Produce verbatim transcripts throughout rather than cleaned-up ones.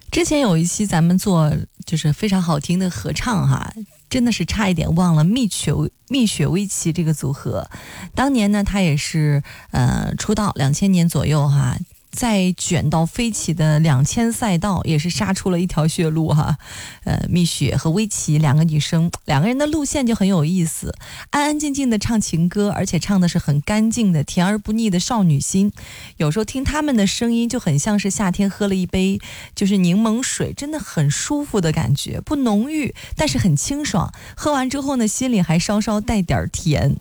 之前有一期咱们做就是非常好听的合唱哈，真的是差一点忘了蜜雪蜜雪薇琪这个组合。当年呢，他也是呃出道两千年左右哈。在卷到飞起的两千赛道也是杀出了一条血路哈，呃，蜜雪和薇琪两个女生，两个人的路线就很有意思，安安静静的唱情歌，而且唱的是很干净的甜而不腻的少女心。有时候听他们的声音就很像是夏天喝了一杯就是柠檬水，真的很舒服的感觉，不浓郁，但是很清爽。喝完之后呢，心里还稍稍带点甜。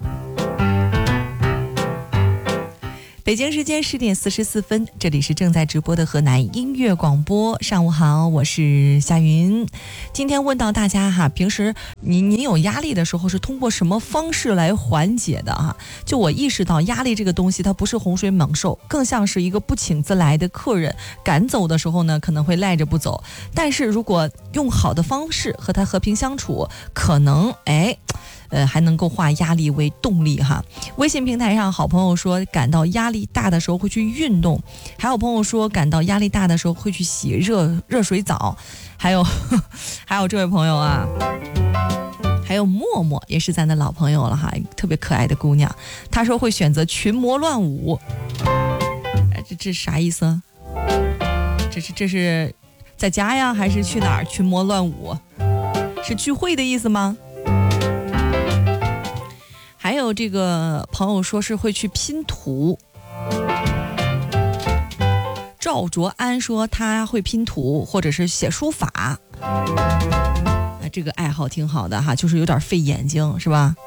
北京时间十点四十四分，这里是正在直播的河南音乐广播。上午好，我是夏云。今天问到大家哈，平时您您有压力的时候是通过什么方式来缓解的哈？就我意识到压力这个东西，它不是洪水猛兽，更像是一个不请自来的客人，赶走的时候呢，可能会赖着不走。但是如果用好的方式和他和平相处，可能哎。呃，还能够化压力为动力哈。微信平台上，好朋友说感到压力大的时候会去运动，还有朋友说感到压力大的时候会去洗热热水澡，还有还有这位朋友啊，还有默默也是咱的老朋友了哈，特别可爱的姑娘，她说会选择群魔乱舞。哎，这这啥意思啊？这是这是在家呀，还是去哪儿群魔乱舞？是聚会的意思吗？还有这个朋友说是会去拼图，赵卓安说他会拼图或者是写书法，啊，这个爱好挺好的哈，就是有点费眼睛是吧？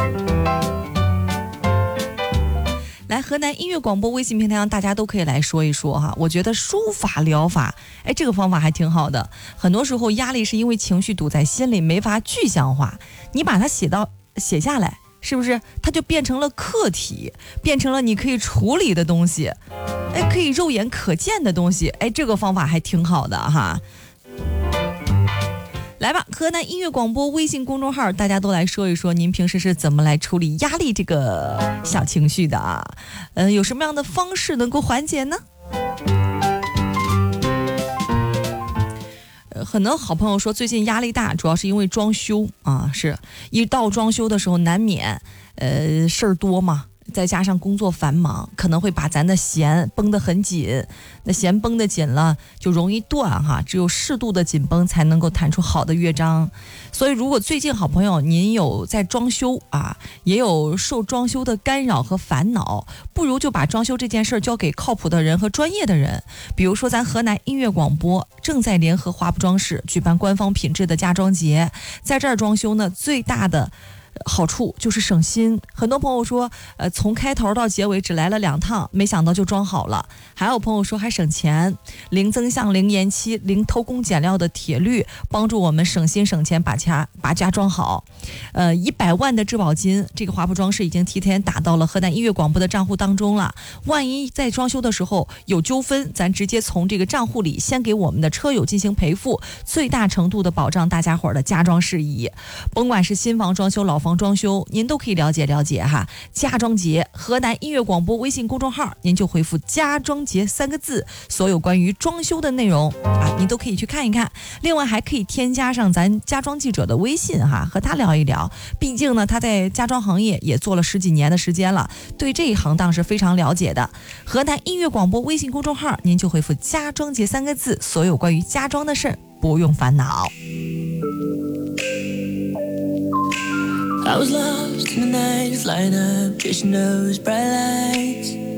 来，河南音乐广播微信平台上大家都可以来说一说哈。我觉得书法疗法，哎，这个方法还挺好的。很多时候压力是因为情绪堵在心里，没法具象化，你把它写到写下来。是不是它就变成了课题，变成了你可以处理的东西，哎，可以肉眼可见的东西，哎，这个方法还挺好的哈。来吧，河南音乐广播微信公众号，大家都来说一说您平时是怎么来处理压力这个小情绪的啊？嗯、呃，有什么样的方式能够缓解呢？很多好朋友说最近压力大，主要是因为装修啊，是一到装修的时候难免呃事儿多嘛，再加上工作繁忙，可能会把咱的弦绷得很紧，那弦绷得紧了就容易断哈，只有适度的紧绷才能够弹出好的乐章。所以如果最近好朋友您有在装修啊，也有受装修的干扰和烦恼，不如就把装修这件事交给靠谱的人和专业的人。比如说咱河南音乐广播正在联合华不装饰举办官方品质的家装节，在这儿装修呢，最大的好处就是省心。很多朋友说呃，从开头到结尾只来了两趟，没想到就装好了。还有朋友说还省钱，零增项、零延期、零偷工减料的铁律，帮助我们省心省钱把家把家装好。呃，一百万的质保金，这个华普装饰已经提前打到了河南音乐广播的账户当中了。万一在装修的时候有纠纷，咱直接从这个账户里先给我们的车友进行赔付，最大程度的保障大家伙的家装事宜。甭管是新房装修、老房装修，您都可以了解了解哈。家装节，河南音乐广播微信公众号，您就回复家装节三个字，所有关于装修的内容啊，您都可以去看一看。另外还可以添加上咱家装记者的微信哈，和他聊一聊。毕竟呢，他在家装行业也做了十几年的时间了，对这一行当是非常了解的。河南音乐广播微信公众号，您就回复家装节三个字，所有关于家装的事儿不用烦恼。 I was lost in the night's light up, chasing those bright lights.